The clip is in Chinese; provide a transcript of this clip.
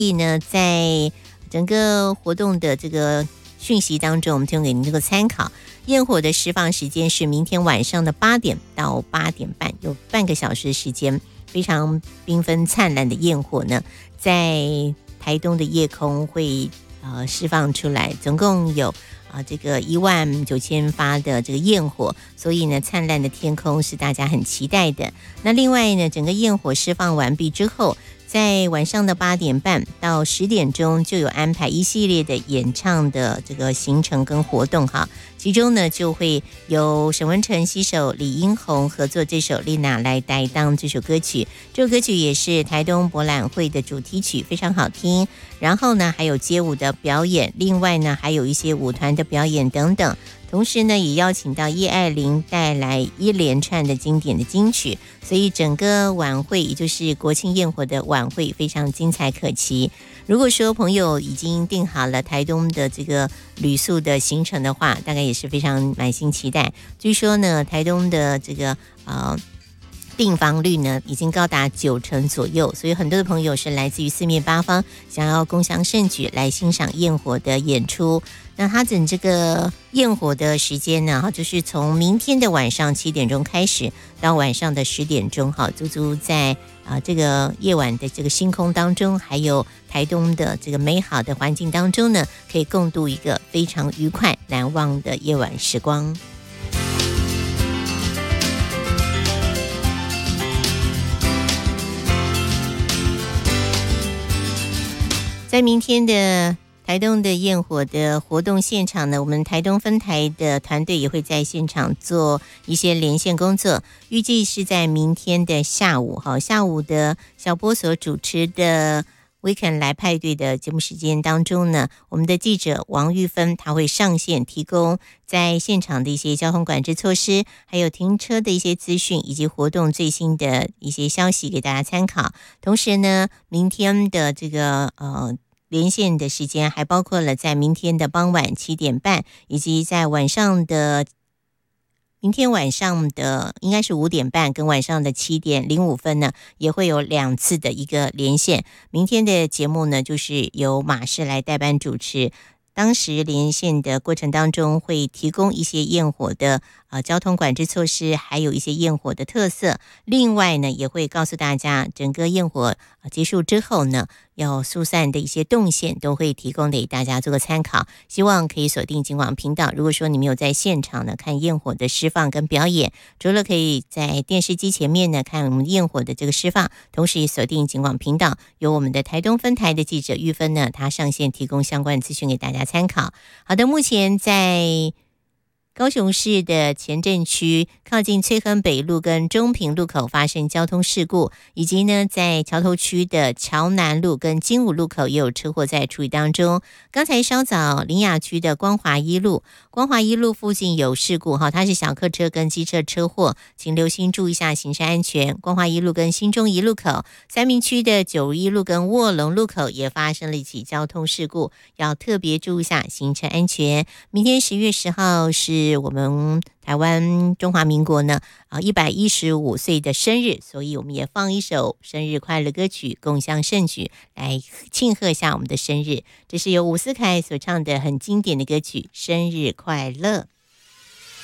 所以呢，在整个活动的这个讯息当中，我们提供给您这个参考。焰火的释放时间是明天晚上的8点到8点半，有半个小时的时间，非常缤纷灿烂的焰火呢，在台东的夜空会释放出来，总共有这个19000发的这个焰火，所以呢，灿烂的天空是大家很期待的。那另外呢，整个焰火释放完毕之后，在晚上的8点半到10点钟就有安排一系列的演唱的这个行程跟活动哈，其中呢就会由沈文程携手李英宏合作这首《丽娜》来担当这首歌曲，这首歌曲也是台东博览会的主题曲，非常好听。然后呢还有街舞的表演，另外呢还有一些舞团的表演等等。同时呢，也邀请到叶爱玲带来一连串的经典的金曲，所以整个晚会，也就是国庆焰火的晚会，非常精彩可期。如果说朋友已经订好了台东的这个旅宿的行程的话，大概也是非常满心期待。据说呢，台东的这个订房率呢已经高达90%左右，所以很多的朋友是来自于四面八方，想要共襄盛举来欣赏焰火的演出。那它整这个焰火的时间呢，就是从明天的晚上7点钟开始，到晚上的10点钟，足足在这个夜晚的这个星空当中，还有台东的这个美好的环境当中呢，可以共度一个非常愉快难忘的夜晚时光。在明天的台东的焰火的活动现场呢，我们台东分台的团队也会在现场做一些连线工作，预计是在明天的下午的小波所主持的 Weekend 来派对的节目时间当中呢，我们的记者王玉芬他会上线提供在现场的一些交通管制措施，还有停车的一些资讯，以及活动最新的一些消息给大家参考。同时呢，明天的这个连线的时间还包括了在明天的傍晚7点半，以及在明天晚上的应该是5点半跟晚上的7点05分呢，也会有2次的一个连线。明天的节目呢，就是由马氏来代班主持。当时连线的过程当中，会提供一些焰火的交通管制措施，还有一些焰火的特色。另外呢，也会告诉大家整个焰火结束之后呢，要疏散的一些动线都会提供给大家做个参考。希望可以锁定警广频道。如果说你没有在现场呢看焰火的释放跟表演，除了可以在电视机前面呢看我们焰火的这个释放，同时也锁定警广频道，由我们的台东分台的记者玉芬呢，他上线提供相关资讯给大家参考。好的，目前在高雄市的前镇区靠近翠亨北路跟中平路口发生交通事故，以及呢在桥头区的桥南路跟金武路口也有车祸在处理当中。刚才稍早林雅区的光华一路附近有事故它是小客车跟机车车祸，请留心注意一下行车安全。光华一路跟新中一路口，三民区的91路跟卧龙路口也发生了一起交通事故，要特别注意一下行车安全。明天10月10号是我们台湾中华民国呢115岁的生日，所以我们也放一首生日快乐歌曲共襄盛举来庆贺一下我们的生日。这是由伍思凯所唱的很经典的歌曲《生日快乐》。